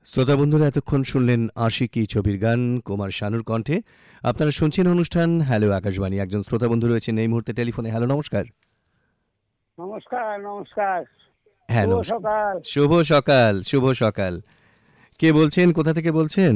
শ্রোতা বন্ধুরা এতক্ষণ শুনলেন আশিকি ছবির গান কুমার শানুর কণ্ঠে। আপনারা শুনছেন অনুষ্ঠান হ্যালো আকাশবাণী। একজন শ্রোতা বন্ধু রয়েছেন এই মুহূর্তে টেলিফোনে। হ্যালো, নমস্কার। নমস্কার নমস্কার। হ্যাঁ, শুভ নমস্কার। সকাল। শুভ সকাল, শুভ সকাল। কে বলছেন, কোথা থেকে বলছেন?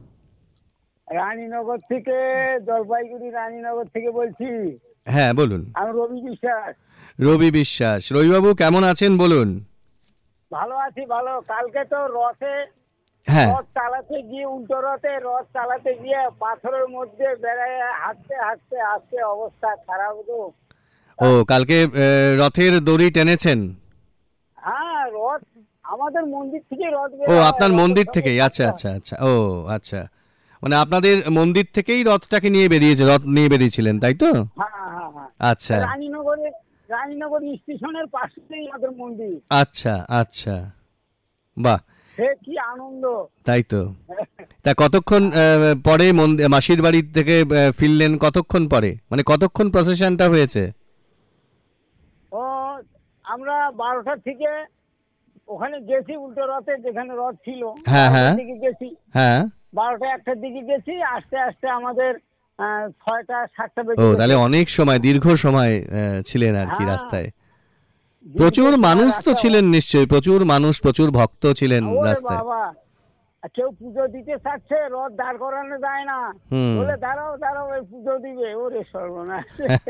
রানীনগর থেকে, জলপাইগুড়ি রানীনগর থেকে বলছি। হ্যাঁ, বলুন। আমি রবি বিশ্বাস। রবি বিশ্বাস। রবিবাবু কেমন আছেন বলুন? ভালো আছি, ভালো। কালকে তো হ্যাঁ। রথ চালাতে গিয়ে, উল্টো রথ চালাতে গিয়ে পাথরের মধ্যে বেড়ায় হাঁটতে হাঁটতে আসতে অবস্থা খারাপ তো। ও, কালকে রথের দড়ি টেনেছেন? হ্যাঁ, রথ আমাদের মন্দির থেকে রথ ও, বের হয়, আপনার রথের মন্দির সঙ্গে থেকেই? আচ্ছা ধাক্কা। আচ্ছা আচ্ছা। ও আচ্ছা, মানে আপনাদের মন্দির থেকেই রথটাকে নিয়ে বেরিয়েছে, রথ নিয়ে বেরিয়েছিলেন, তাই তো? হ্যাঁ হ্যাঁ হ্যাঁ। আচ্ছা রানীনগর স্টেশনের পাশেই আমাদের মন্দির। আচ্ছা আচ্ছা। বাহ। সে কি আনন্দ! তাই তো। তা কতক্ষণ পরে মাসির বাড়ি থেকে ফিরলেন? কতক্ষণ পরে, মানে কতক্ষণ প্রসেশনটা হয়েছে? ও, আমরা 12টার থেকে ওখানে গেছি, উল্টো রথে যেখানে রথ ছিল হ্যাঁ 12টার হ্যাঁ দিকে গেছি। হ্যাঁ। 12টা 1টার দিকে গেছি, আস্তে আস্তে আমাদের 6টা 7টা ও, বেজে গেছে। তাহলে অনেক সময়, দীর্ঘ সময় ছিলেন আর কি হ্যাঁ, রাস্তায়। দীর্ঘ প্রচুর সময় মানুষ তো রাস্তা। ছিলেন নিশ্চয়ই, প্রচুর মানুষ, প্রচুর ভক্ত ছিলেন ওরে রাস্তায়। বাবা, কেউ পুজো দিতে চাচ্ছে, রথ দাঁড় করানো যায় না। হুম। বলে দাঁড়াও দাঁড়াও, এই পুজো দিবে। ওরে সর্বনাশ!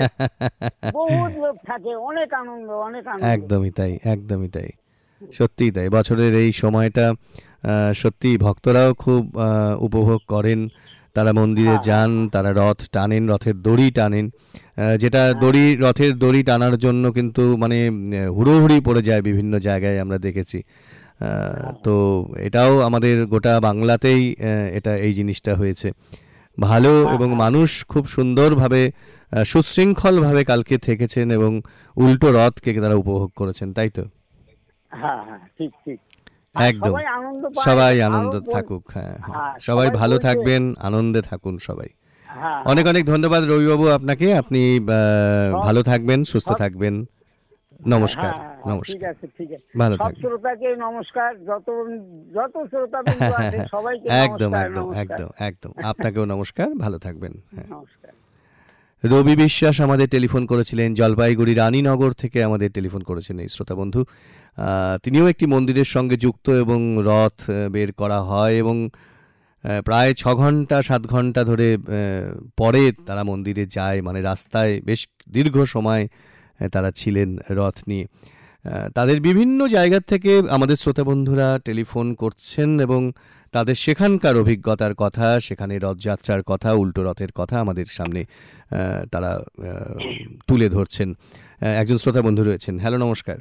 বহুত লোক থাকে, অনেক আনন্দ, অনেক আনন্দ। একদমই তাই, একদমই তাই। সত্যিই তাই। বছরের এই সময়টা সত্যিই ভক্তরাও খুব উপভোগ করেন। তারা মন্দিরে হ্যাঁ হ্যাঁ যান, তারা রথ টানেন, রথের দড়ি টানেন। যেটা হ্যাঁ হ্যাঁ রথের দড়ি টানার জন্য কিন্তু মানে হুড়োহুড়ি পড়ে যায় বিভিন্ন জায়গায়, আমরা দেখেছি। হ্যাঁ তো এটাও আমাদের গোটা বাংলাতেই এটা, এই জিনিসটা হয়েছে ভালো। হ্যাঁ এবং হ্যাঁ মানুষ খুব সুন্দরভাবে সুশৃঙ্খলভাবে কালকে থেকেছেন এবং উল্টো রথকে তারা উপভোগ করেছেন, তাই তো? হ্যাঁ হ্যাঁ, ঠিক ঠিক। আর একদম। সবাই আনন্দ পায় সবাই আরো আনন্দ থাকুক। হ্যাঁ হ্যাঁ। হ্যাঁ, সবাই সবাই ভালো বলছে। থাকবেন, আনন্দে থাকুন সবাই। হ্যাঁ অনেক হ্যাঁ অনেক ধন্যবাদ রবিবাবু আপনাকে। আপনি সব ভালো থাকবেন, সুস্থ সব থাকবেন। হ্যাঁ নমস্কার। হ্যাঁ হ্যাঁ, ঠিক নমস্কার। আছে ঠিক আছে। ভালো সব থাকবেন। শ্রোতাকে নমস্কার, যত যত শ্রোতা বিন্দু আছে সবাইকে একদম নমস্কার একদম নমস্কার একদম একদম। আপনাকেও নমস্কার, ভালো থাকবেন। হ্যাঁ। নমস্কার। রবি বিশ্বাস আমাদের টেলিফোন করেছিলেন জলপাইগুড়ি রানীনগর থেকে, আমাদের টেলিফোন করেছেন এই শ্রোতা বন্ধু। তিনিও একটি মন্দিরের সঙ্গে যুক্ত এবং রথ বের করা হয় এবং প্রায় 6 ঘন্টা 7 ঘন্টা ধরে পরে তারা মন্দিরে যায়, মানে রাস্তায় বেশ দীর্ঘ সময় তারা ছিলেন রথ নিয়ে। তাদের বিভিন্ন জায়গা থেকে আমাদের শ্রোতা বন্ধুরা টেলিফোন করছেন এবং তাদের সেখানকার অভিজ্ঞতার কথা, সেখানে রথযাত্রার কথা, উল্টো রথের কথা আমাদের সামনে তারা তুলে ধরছেন। একজন শ্রোতা বন্ধু রয়েছেন। হ্যালো, নমস্কার।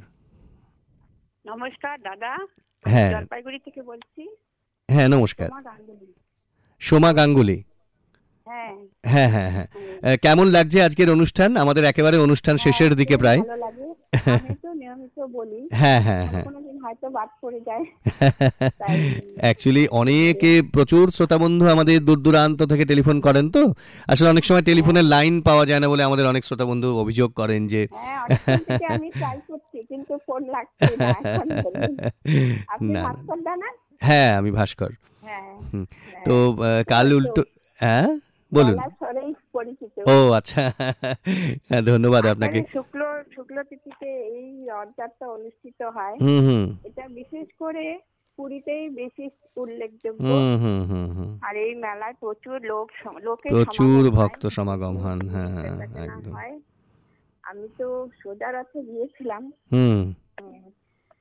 নমস্কার দাদা, আমি হ্যাঁ জলপাইগুড়ি থেকে বলছি। হ্যাঁ, নমস্কার। সোমা গাঙ্গুলি। সোমা গাঙ্গুলি। হ্যাঁ হ্যাঁ হ্যাঁ হ্যাঁ। হ্যাঁ। কেমন লাগছে আজকের অনুষ্ঠান? আমাদের একেবারে অনুষ্ঠান হ্যাঁ, শেষের দিকে খুব প্রায়। ভালো লাগে। আমি তো নিয়মিত বলি, হ্যাঁ হ্যাঁ কোনো হ্যাঁ। কোনো দিন হয়তো বাদ পড়ে যায়, তাই অ্যাকচুয়ালি একটু। অনেকে, প্রচুর শ্রোতা বন্ধু আমাদের দূর দূরান্ত থেকে টেলিফোন করেন, তো আসলে অনেক সময় হ্যাঁ টেলিফোনের লাইন পাওয়া যায় না বলে আমাদের অনেক শ্রোতা বন্ধু অভিযোগ করেন যে হ্যাঁ, অনেকক্ষণ থেকে আমি ট্রাই করছি কিন্তু ফোন লাগছে না এখন ধরুন। আপনি না না। ভাস্কর দানা? হ্যাঁ, আমি ভাস্কর। হ্যাঁ হুম। তো হ্যাঁ। কাল এই তো উল্টো। হ্যাঁ, বলুন। গলার স্বরেই পরিচিত। ও আচ্ছা। হ্যাঁ, ধন্যবাদ আপনাকে। আষাঢ়ে শুক্ল শুক্ল তিথিতে এই রথযাত্রা অনুষ্ঠিত হয়। হুম হুম এটা বিশেষ করে পুরীতেই বেশি উল্লেখযোগ্য। হুম হুম হুম হুম। আর এই মেলায় প্রচুর লোকের প্রচুর সমাগম হয়, ভক্ত সমাগম হন। হ্যাঁ বিশেষ হ্যাঁ, বেচাকেনা একদম। হয়। আমি তো সোজা রথে গিয়েছিলাম। হুম